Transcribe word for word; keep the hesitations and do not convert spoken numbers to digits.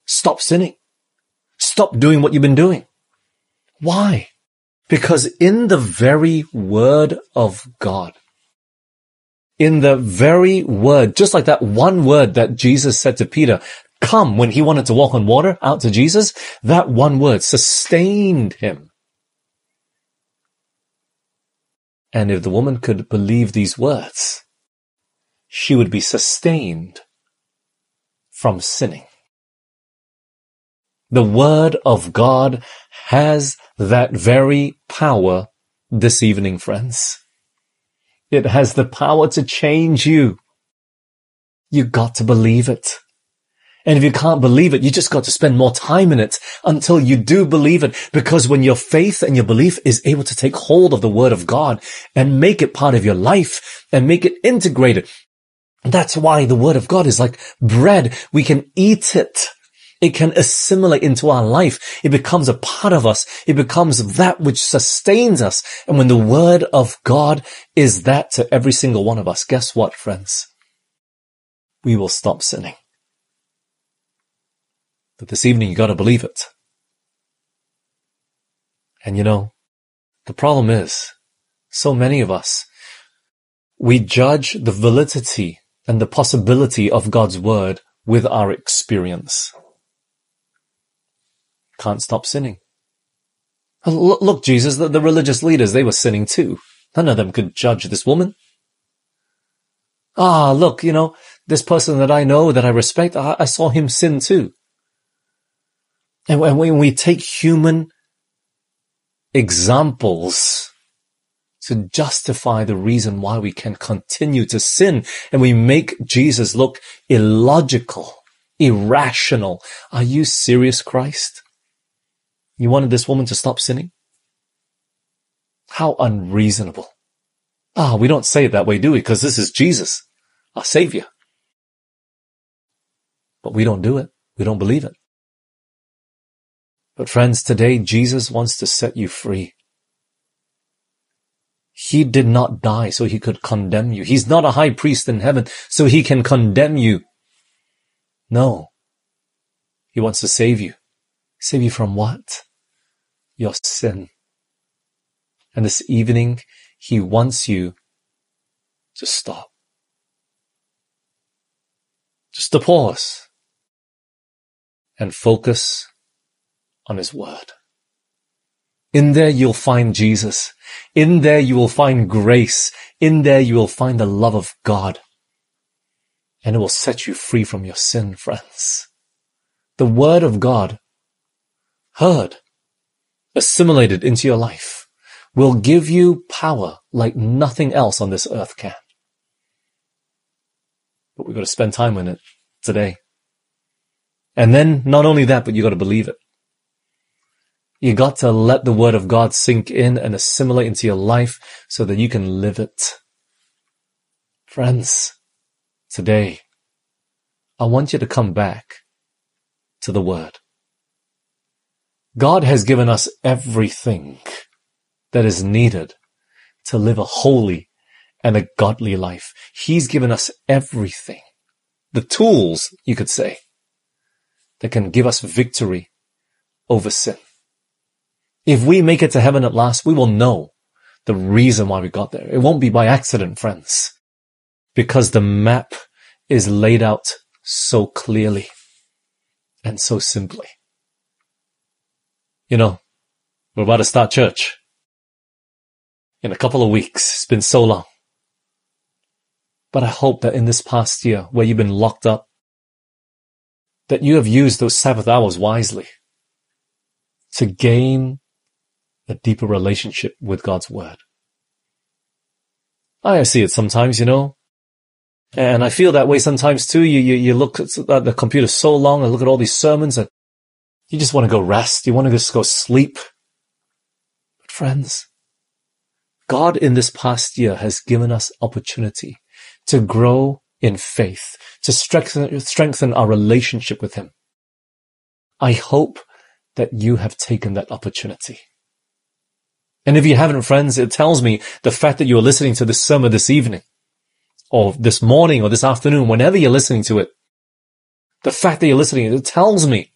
Stop sinning. Stop doing what you've been doing. Why? Because in the very word of God, in the very word, just like that one word that Jesus said to Peter, come, when he wanted to walk on water out to Jesus, that one word sustained him. And if the woman could believe these words, she would be sustained from sinning. The word of God has that very power this evening, friends. It has the power to change you. You got to believe it. And if you can't believe it, you just got to spend more time in it until you do believe it. Because when your faith and your belief is able to take hold of the word of God and make it part of your life and make it integrated, that's why the word of God is like bread. We can eat it. It can assimilate into our life. It becomes a part of us. It becomes that which sustains us. And when the word of God is that to every single one of us, guess what, friends? We will stop sinning. But this evening, you got to believe it. And you know, the problem is, so many of us, we judge the validity and the possibility of God's word with our experience. Can't stop sinning. Look, look Jesus, the, the religious leaders, they were sinning too. None of them could judge this woman. Ah, look, you know, this person that I know, that I respect, I, I saw him sin too. And when we take human examples to justify the reason why we can continue to sin, and we make Jesus look illogical, irrational. Are you serious, Christ? You wanted this woman to stop sinning? How unreasonable. Ah, we don't say it that way, do we? Because this is Jesus, our Savior. But we don't do it. We don't believe it. But friends, today Jesus wants to set you free. He did not die so he could condemn you. He's not a high priest in heaven so he can condemn you. No. He wants to save you. Save you from what? Your sin. And this evening, he wants you to stop. Just to pause and focus on his word. In there you'll find Jesus. In there you will find grace. In there you will find the love of God. And it will set you free from your sin, friends. The word of God, heard, assimilated into your life, will give you power like nothing else on this earth can. But we've got to spend time in it today. And then not only that, but you've got to believe it. You got to let the word of God sink in and assimilate into your life so that you can live it. Friends, today, I want you to come back to the word. God has given us everything that is needed to live a holy and a godly life. He's given us everything. The tools, you could say, that can give us victory over sin. If we make it to heaven at last, we will know the reason why we got there. It won't be by accident, friends, because the map is laid out so clearly and so simply. You know, we're about to start church in a couple of weeks. It's been so long. But I hope that in this past year, where you've been locked up, that you have used those Sabbath hours wisely to gain a deeper relationship with God's word. I see it sometimes, you know, and I feel that way sometimes too. You, you, you look at the computer so long and look at all these sermons and you just want to go rest. You want to just go sleep. But friends, God in this past year has given us opportunity to grow in faith, to strengthen, strengthen our relationship with him. I hope that you have taken that opportunity. And if you haven't, friends, it tells me the fact that you're listening to this sermon this evening, or this morning, or this afternoon, whenever you're listening to it, the fact that you're listening, it tells me